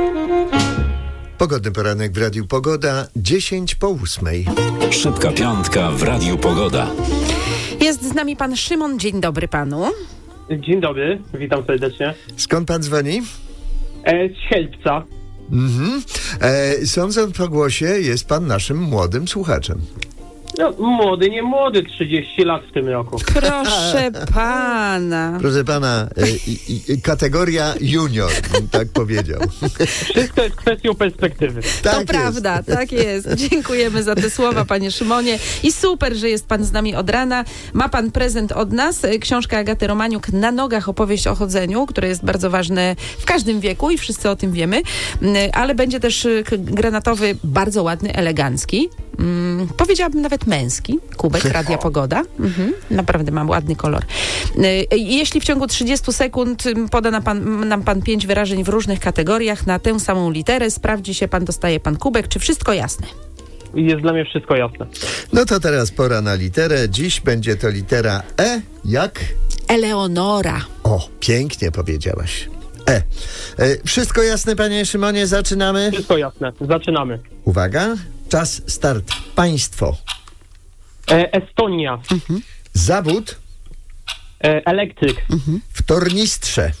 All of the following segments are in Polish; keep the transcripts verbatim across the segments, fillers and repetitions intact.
Pogodny poranek w Radiu Pogoda, dziesięć po ósmej. Szybka piątka w Radiu Pogoda. Jest z nami pan Szymon. Dzień dobry panu. Dzień dobry, witam serdecznie. Skąd pan dzwoni? E, z Sielpca. Mhm. E, sądząc po głosie, jest pan naszym młodym słuchaczem. No, młody, nie młody, trzydzieści lat w tym roku. Proszę pana. Proszę pana, e, i, i, kategoria junior, bym tak powiedział. Wszystko jest kwestią perspektywy. Tak To jest. prawda, tak jest. Dziękujemy za te słowa, panie Szymonie. I super, że jest pan z nami od rana. Ma pan prezent od nas, książkę Agaty Romaniuk Na nogach, opowieść o chodzeniu, które jest bardzo ważne w każdym wieku i wszyscy o tym wiemy. Ale będzie też granatowy, bardzo ładny, elegancki. Hmm, powiedziałabym nawet męski kubek Radia Pogoda. Mhm, naprawdę mam ładny kolor. Jeśli w ciągu trzydziestu sekund poda na pan, nam pan pięć wyrażeń w różnych kategoriach na tę samą literę, sprawdzi się pan, dostaje pan kubek. Czy wszystko jasne? Jest dla mnie wszystko jasne. No to teraz pora na literę. Dziś będzie to litera E, jak? Eleonora. O, pięknie powiedziałaś. E. e. Wszystko jasne, panie Szymonie, zaczynamy? Wszystko jasne, zaczynamy. Uwaga, czas, start. Państwo. E, Estonia. Mhm. Zawód. E, elektryk. Mhm. W tornistrze.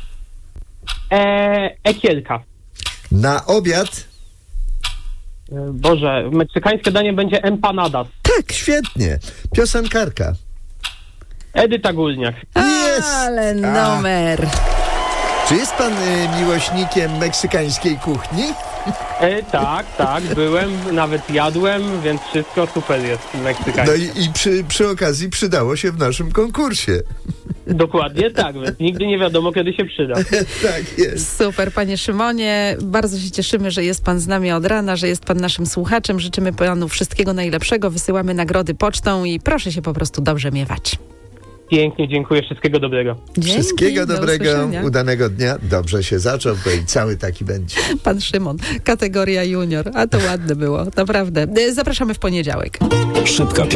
E, Ekielka. Na obiad. E, Boże, meksykańskie danie będzie empanadas. Tak, świetnie. Piosenkarka. Edyta Górniak. Jest! Ale numer. Czy jest pan y, miłośnikiem meksykańskiej kuchni? E, tak, tak, byłem, nawet jadłem, więc wszystko super jest No meksykańskie. i, i przy, przy okazji przydało się w naszym konkursie. Dokładnie tak, więc nigdy nie wiadomo, kiedy się przyda. Tak jest. Super, panie Szymonie. Bardzo się cieszymy, że jest pan z nami od rana, że jest pan naszym słuchaczem. Życzymy panu wszystkiego najlepszego. Wysyłamy nagrody pocztą i proszę się po prostu dobrze miewać. Pięknie, dziękuję, wszystkiego dobrego. Dzięki, Wszystkiego do dobrego, usłyszenia. udanego dnia. Dobrze się zaczął, bo i cały taki będzie. Pan Szymon, kategoria junior. A to ładne było, naprawdę. Zapraszamy w poniedziałek. Szybka